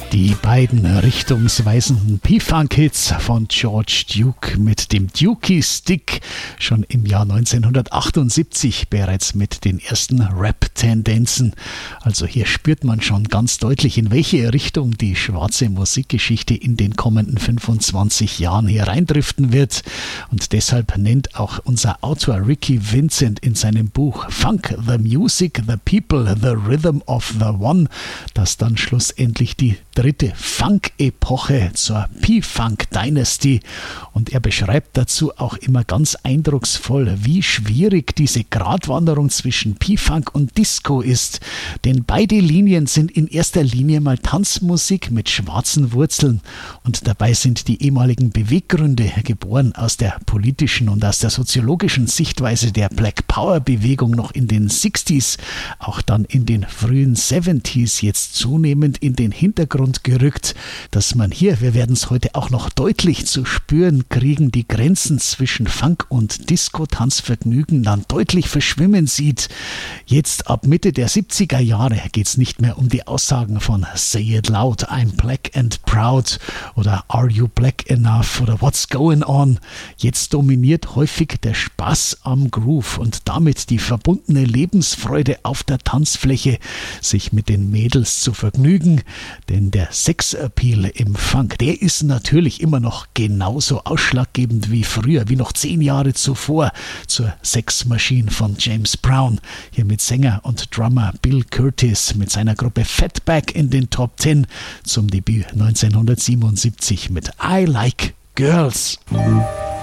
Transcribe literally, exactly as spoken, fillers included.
Die beiden richtungsweisenden P-Funk-Hits von George Duke mit dem Dukey-Stick, schon im Jahr neunzehnhundertachtundsiebzig bereits mit den ersten Rap-Tendenzen. Also hier spürt man schon ganz deutlich, in welche Richtung die schwarze Musikgeschichte in den kommenden fünfundzwanzig Jahren hereindriften wird. Und deshalb nennt auch unser Autor Ricky Vincent in seinem Buch Funk, the Music, the People, the Rhythm of the One, das dann schlussendlich die dritte Funk-Epoche zur P-Funk Dynasty, und er beschreibt dazu auch immer ganz eindrucksvoll, wie schwierig diese Gratwanderung zwischen P-Funk und Disco ist, denn beide Linien sind in erster Linie mal Tanzmusik mit schwarzen Wurzeln, und dabei sind die ehemaligen Beweggründe, geboren aus der politischen und aus der soziologischen Sichtweise der Black Power Bewegung noch in den sechziger, auch dann in den frühen siebziger, jetzt zunehmend in den Hintergrund gerückt, dass man hier, wir werden es heute auch noch deutlich zu spüren kriegen, die Grenzen zwischen Funk und Disco-Tanzvergnügen dann deutlich verschwimmen sieht. Jetzt ab Mitte der siebziger Jahre geht es nicht mehr um die Aussagen von Say It Loud, I'm Black and Proud oder Are You Black Enough oder What's Going On. Jetzt dominiert häufig der Spaß am Groove und damit die verbundene Lebensfreude auf der Tanzfläche, sich mit den Mädels zu vergnügen, denn der Sexappeal im Funk, der ist natürlich immer noch genauso ausschlaggebend wie früher, wie noch zehn Jahre zuvor zur Sexmaschine von James Brown. Hier mit Sänger und Drummer Bill Curtis mit seiner Gruppe Fatback in den Top Ten zum Debüt neunzehnhundertsiebenundsiebzig mit I Like Girls.